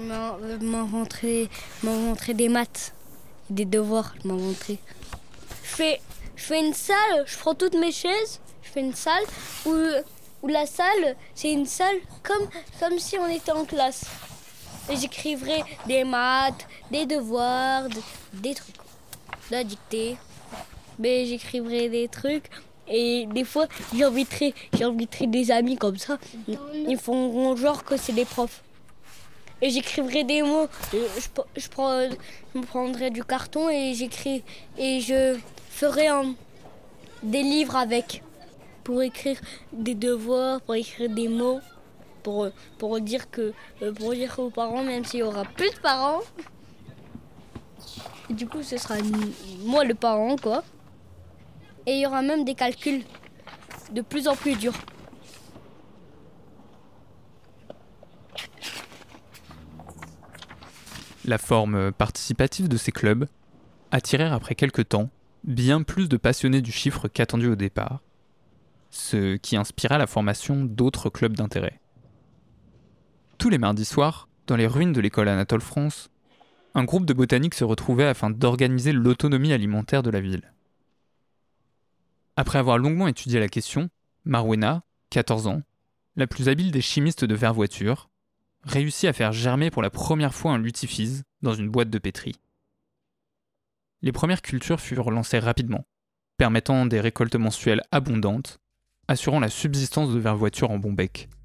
M'ont montré des maths, des devoirs, ils m'ont montré. Je fais une salle, je prends toutes mes chaises, je fais une salle où la salle, c'est une salle comme si on était en classe. Et j'écrivrai des maths, des devoirs, des trucs, de la dictée. Mais j'écrivrai des trucs et des fois j'inviterai des amis comme ça. Ils font genre que c'est des profs. Et j'écrivrai des mots. Je prendrai du carton et je ferai des livres avec. Pour écrire des devoirs, pour écrire des mots. Pour dire aux parents, même s'il y aura plus de parents. Et du coup, ce sera moi le parent, quoi. Et il y aura même des calculs de plus en plus durs. La forme participative de ces clubs attirèrent après quelques temps bien plus de passionnés du chiffre qu'attendu au départ, ce qui inspira la formation d'autres clubs d'intérêt. Tous les mardis soirs, dans les ruines de l'école Anatole France, un groupe de botaniques se retrouvait afin d'organiser l'autonomie alimentaire de la ville. Après avoir longuement étudié la question, Marwena, 14 ans, la plus habile des chimistes de Vervoiture, réussit à faire germer pour la première fois un lutifise dans une boîte de pétri. Les premières cultures furent lancées rapidement, permettant des récoltes mensuelles abondantes, assurant la subsistance de Vervoiture en Bombec.